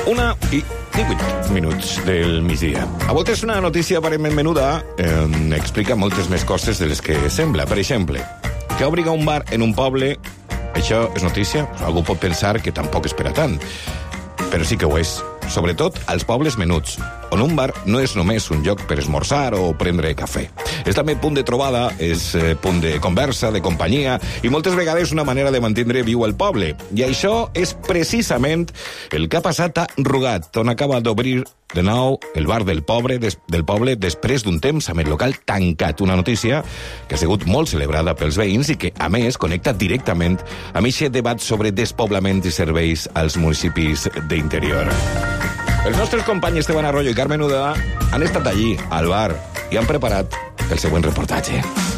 1:18 del migdia. A voltes una notícia aparentment menuda explica moltes més coses de les que sembla. Per exemple, que obriga un bar en un poble, això és notícia? Algú pot pensar que tampoc és per a tant, però sí que ho és. Sobretot als pobles menuts, on un bar no és només un lloc per esmorzar o prendre cafè. És també punt de trobada, és punt de conversa, de companyia, i moltes vegades una manera de mantenir viu el poble. I això és precisament el que ha passat a Rugat, on acaba d'obrir de nou el bar del poble després d'un temps amb el local tancat. Una notícia que ha sigut molt celebrada pels veïns i que, a més, connecta directament amb aquest debat sobre despoblament i serveis als municipis d'interior. Els nostres companys Esteban Arroyo i Carmen Udà han estat allí, al bar, i han preparat el següent reportatge.